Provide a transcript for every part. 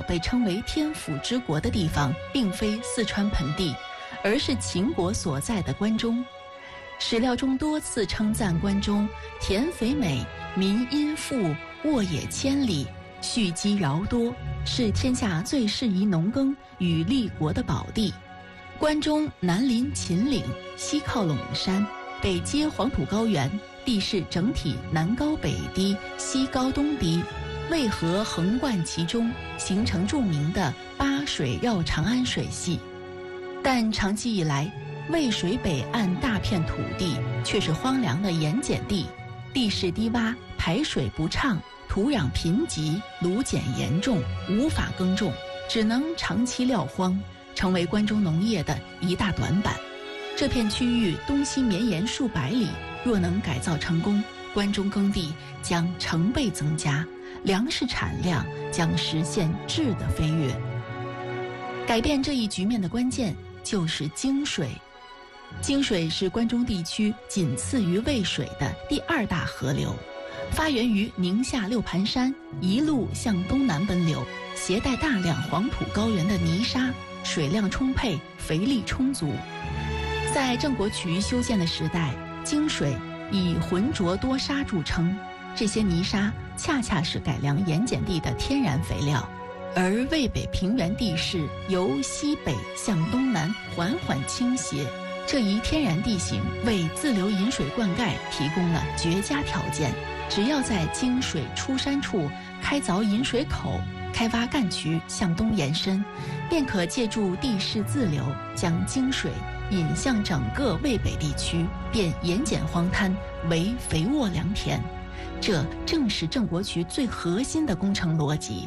被称为天府之国的地方，并非四川盆地，而是秦国所在的关中。史料中多次称赞关中田肥美，民殷富，沃野千里，蓄积饶多，是天下最适宜农耕与立国的宝地。关中南临秦岭，西靠陇山，北接黄土高原，地势整体南高北低，西高东低，渭河横贯其中，形成著名的八水绕长安水系。但长期以来，渭水北岸大片土地却是荒凉的盐碱地，地势低洼，排水不畅，土壤贫瘠，芦碱严重，无法耕种，只能长期撂荒，成为关中农业的一大短板。这片区域东西绵延数百里，若能改造成功，关中耕地将成倍增加，粮食产量将实现质的飞跃。改变这一局面的关键就是泾水。泾水是关中地区仅次于渭水的第二大河流，发源于宁夏六盘山，一路向东南奔流，携带大量黄土高原的泥沙，水量充沛，肥力充足。在郑国渠修建的时代，泾水以浑浊多沙著称，这些泥沙恰恰是改良盐碱地的天然肥料。而渭北平原地势由西北向东南缓缓倾斜，这一天然地形为自流引水灌溉提供了绝佳条件。只要在泾水出山处开凿引水口，开挖干渠向东延伸，便可借助地势自流，将泾水引向整个渭北地区，变盐碱荒滩为肥沃良田。这正是郑国渠最核心的工程逻辑。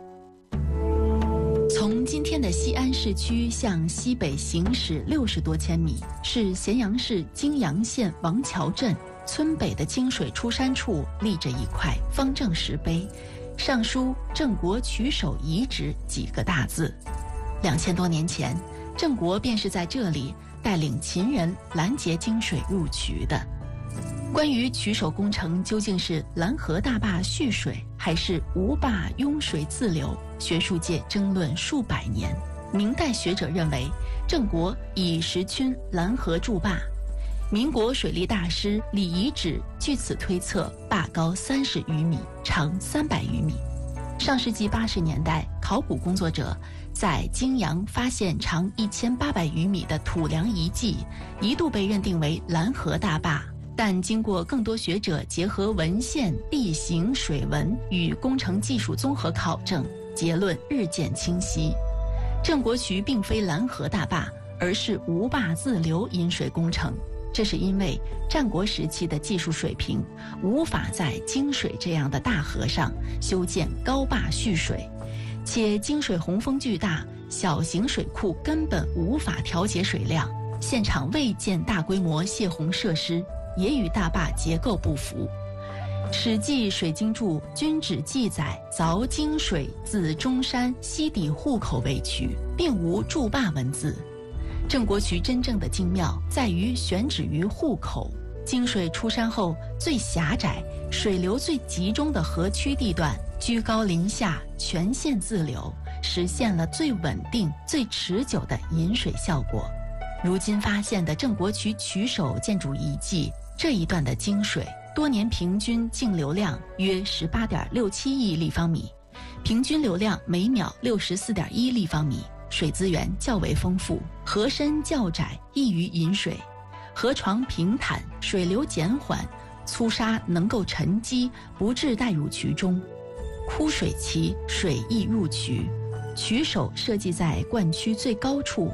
从今天的西安市区向西北行驶60多千米，是咸阳市泾阳县王桥镇村北的泾水出山处，立着一块方正石碑，上书郑国渠首遗址几个大字。2000多年前，郑国便是在这里带领秦人拦截泾水入渠的。关于渠首工程究竟是拦河大坝蓄水，还是吴坝拥水自流，学术界争论数百年。明代学者认为，郑国以石樘拦河筑坝。民国水利大师李遗址据此推测，坝高30余米，长300余米。上世纪80年代，考古工作者在泾阳发现长1800余米的土梁遗迹，一度被认定为拦河大坝。但经过更多学者结合文献、地形、水文与工程技术综合考证，结论日渐清晰。郑国渠并非拦河大坝，而是无坝自流引水工程。这是因为战国时期的技术水平无法在泾水这样的大河上修建高坝蓄水，且泾水洪峰巨大，小型水库根本无法调节水量，现场未建大规模泄洪设施，也与大坝结构不符。《史记·水经注》均只记载凿泾水自中山西底户口为渠，并无筑坝文字。郑国渠真正的精妙在于选址于户口，泾水出山后最狭窄、水流最集中的河曲地段，居高临下，全线自流，实现了最稳定、最持久的引水效果。如今发现的郑国渠渠首建筑遗迹，这一段的泾水多年平均净流量约18.67亿立方米，平均流量每秒64.1立方米，水资源较为丰富，河深较窄，易于引水，河床平坦，水流减缓，粗沙能够沉积，不致带入渠中。枯水期水易入渠，渠首设计在灌区最高处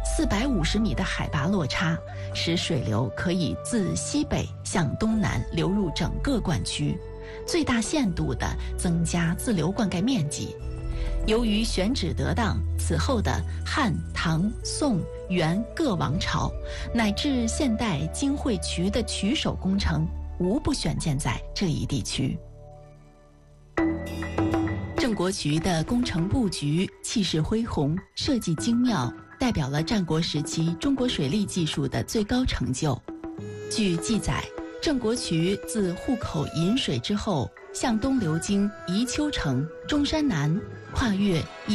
，450米的海拔落差，使水流可以自西北向东南流入整个灌区，最大限度地增加自流灌溉面积。由于选址得当，此后的汉、唐、宋、元各王朝，乃至现代泾汇渠的渠首工程，无不选建在这一地区。郑国渠的工程布局气势恢宏，设计精妙，代表了战国时期中国水利技术的最高成就。据记载，郑国渠自户口引水之后，向东流经宜丘城、中山南，跨越